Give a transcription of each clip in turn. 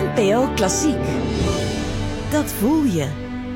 NPO Klassiek. Dat voel je.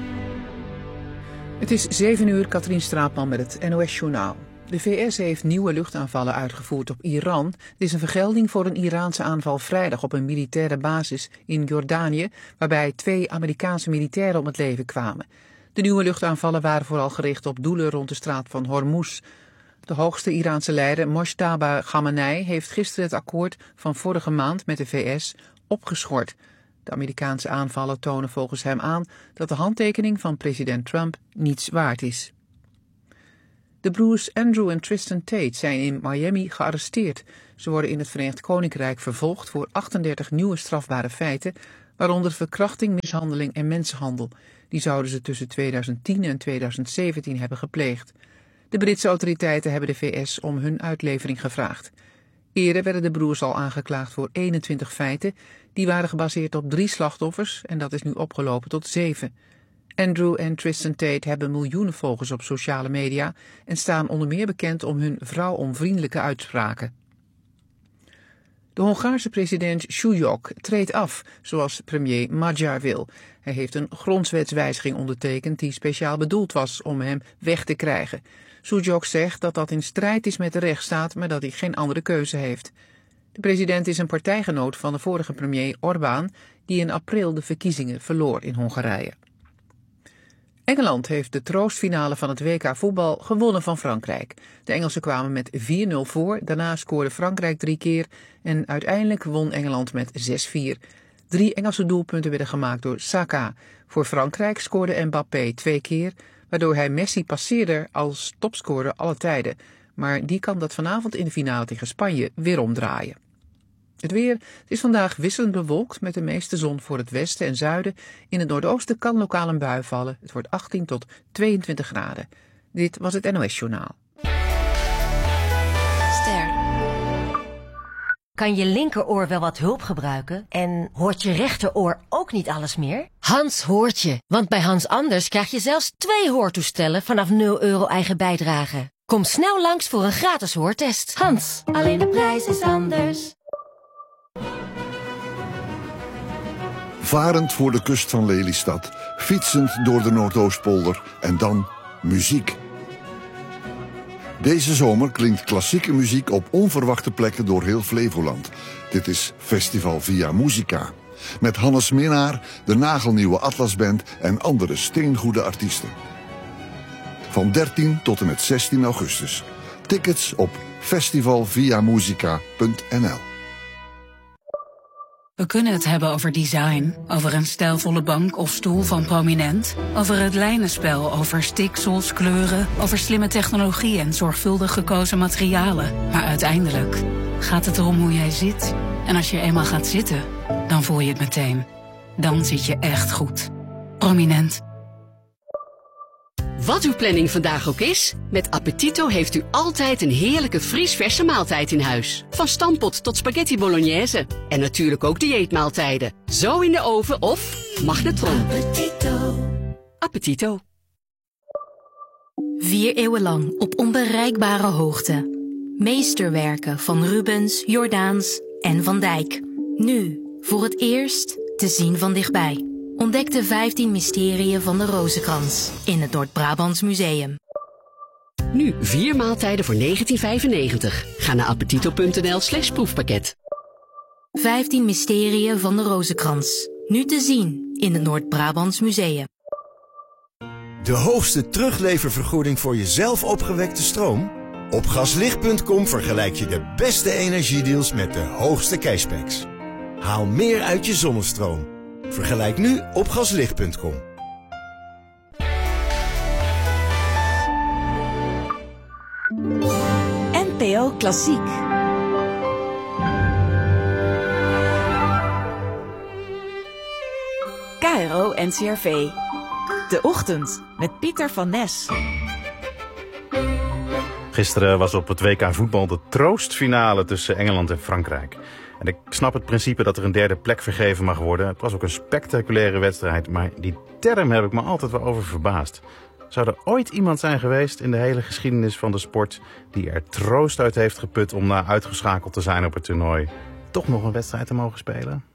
Het is 7 uur, Katrien Straatman met het NOS-journaal. De VS heeft nieuwe luchtaanvallen uitgevoerd op Iran. Het is een vergelding voor een Iraanse aanval vrijdag op een militaire basis in Jordanië, waarbij 2 Amerikaanse militairen om het leven kwamen. De nieuwe luchtaanvallen waren vooral gericht op doelen rond de straat van Hormuz. De hoogste Iraanse leider Mojtaba Khamenei heeft gisteren het akkoord van vorige maand met de VS opgeschort. De Amerikaanse aanvallen tonen volgens hem aan dat de handtekening van president Trump niets waard is. De broers Andrew en Tristan Tate zijn in Miami gearresteerd. Ze worden in het Verenigd Koninkrijk vervolgd voor 38 nieuwe strafbare feiten, waaronder verkrachting, mishandeling en mensenhandel. Die zouden ze tussen 2010 en 2017 hebben gepleegd. De Britse autoriteiten hebben de VS om hun uitlevering gevraagd. Eerder werden de broers al aangeklaagd voor 21 feiten. Die waren gebaseerd op 3 slachtoffers en dat is nu opgelopen tot 7. Andrew en Tristan Tate hebben miljoenen volgers op sociale media en staan onder meer bekend om hun vrouwonvriendelijke uitspraken. De Hongaarse president Súlyog treedt af, zoals premier Magyar wil. Hij heeft een grondwetswijziging ondertekend die speciaal bedoeld was om hem weg te krijgen. Súlyog zegt dat dat in strijd is met de rechtsstaat, maar dat hij geen andere keuze heeft. De president is een partijgenoot van de vorige premier Orbán, die in april de verkiezingen verloor in Hongarije. Engeland heeft de troostfinale van het WK voetbal gewonnen van Frankrijk. De Engelsen kwamen met 4-0 voor, daarna scoorde Frankrijk 3 keer en uiteindelijk won Engeland met 6-4. 3 Engelse doelpunten werden gemaakt door Saka. Voor Frankrijk scoorde Mbappé 2 keer, waardoor hij Messi passeerde als topscorer alle tijden. Maar die kan dat vanavond in de finale tegen Spanje weer omdraaien. Het weer. Het is vandaag wisselend bewolkt met de meeste zon voor het westen en zuiden. In het noordoosten kan lokaal een bui vallen. Het wordt 18 tot 22 graden. Dit was het NOS-journaal. Ster. Kan je linkeroor wel wat hulp gebruiken? En hoort je rechteroor ook niet alles meer? Hans hoort je. Want bij Hans Anders krijg je zelfs 2 hoortoestellen vanaf €0 eigen bijdrage. Kom snel langs voor een gratis hoortest. Hans, alleen de prijs is anders. Varend voor de kust van Lelystad, fietsend door de Noordoostpolder en dan muziek. Deze zomer klinkt klassieke muziek op onverwachte plekken door heel Flevoland. Dit is Festival Via Musica. Met Hannes Minnaar, de nagelnieuwe Atlasband en andere steengoede artiesten. Van 13 tot en met 16 augustus. Tickets op festivalviamusica.nl. We kunnen het hebben over design, over een stijlvolle bank of stoel van Prominent, over het lijnenspel, over stiksels, kleuren, over slimme technologie en zorgvuldig gekozen materialen. Maar uiteindelijk gaat het erom hoe jij zit. En als je eenmaal gaat zitten, dan voel je het meteen. Dan zit je echt goed. Prominent. Wat uw planning vandaag ook is, met Appetito heeft u altijd een heerlijke vriesverse maaltijd in huis. Van stampot tot spaghetti bolognese. En natuurlijk ook dieetmaaltijden. Zo in de oven of magnetron. Appetito. Appetito. 4 eeuwen lang op onbereikbare hoogte. Meesterwerken van Rubens, Jordaens en Van Dijk. Nu, voor het eerst, te zien van dichtbij. Ontdek de 15 mysterieën van de Rozenkrans in het Noord-Brabants Museum. Nu 4 maaltijden voor €19,95. Ga naar appetito.nl/proefpakket. 15 mysterieën van de Rozenkrans. Nu te zien in het Noord-Brabants Museum. De hoogste terugleververgoeding voor je zelf opgewekte stroom? Op gaslicht.com vergelijk je de beste energiedeals met de hoogste cashbacks. Haal meer uit je zonnestroom. Vergelijk nu op gaslicht.com. NPO Klassiek. KRO NCRV. De Ochtend met Pieter van Nes. Gisteren was op het WK voetbal de troostfinale tussen Engeland en Frankrijk. En ik snap het principe dat er een derde plek vergeven mag worden. Het was ook een spectaculaire wedstrijd, maar die term heb ik me altijd wel over verbaasd. Zou er ooit iemand zijn geweest in de hele geschiedenis van de sport die er troost uit heeft geput om na uitgeschakeld te zijn op het toernooi toch nog een wedstrijd te mogen spelen?